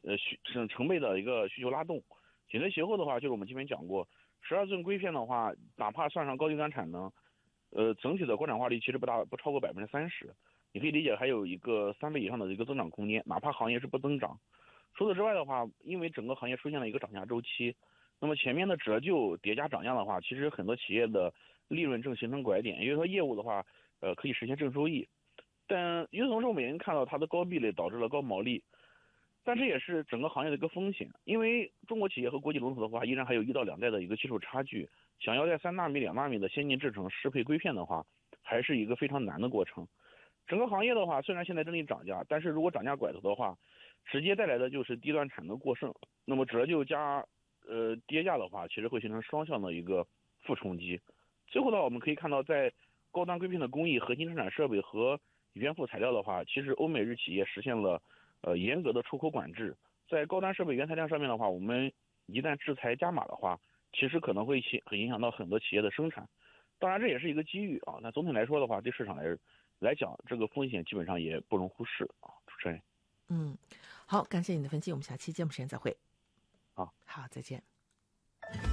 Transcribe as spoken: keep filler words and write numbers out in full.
呃需成成倍的一个需求拉动。紧随其后的话，就是我们前面讲过，十二寸硅片的话，哪怕算上高低端产能，呃，整体的国产化率其实不大不超过百分之三十，你可以理解还有一个三倍以上的一个增长空间，哪怕行业是不增长。除此之外的话，因为整个行业出现了一个涨价周期，那么前面的折旧叠加涨价的话，其实很多企业的利润正形成拐点，也就是说业务的话，呃，可以实现正收益。但与此同时，我们也能看到它的高壁垒导致了高毛利，但这也是整个行业的一个风险，因为中国企业和国际龙头的话，依然还有一到两代的一个技术差距，想要在三纳米、两纳米的先进制程适配硅片的话，还是一个非常难的过程。整个行业的话，虽然现在正在涨价，但是如果涨价拐头的话，直接带来的就是低端产能过剩，那么折旧加呃跌价的话，其实会形成双向的一个负冲击。最后呢，我们可以看到，在高端硅片的工艺、核心生产设备和原副材料的话，其实欧美日企业实现了呃严格的出口管制。在高端设备原材料上面的话，我们一旦制裁加码的话，其实可能会很影响到很多企业的生产。当然这也是一个机遇啊。那总体来说的话，对市场来来讲，这个风险基本上也不容忽视啊。主持人， 嗯，好，感谢你的分析，我们下期节目时间再会。 好， 好，再见。